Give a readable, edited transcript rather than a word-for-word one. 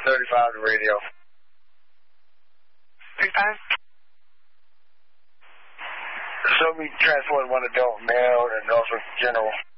35 to radio. 35? Show me transport one adult male and also general.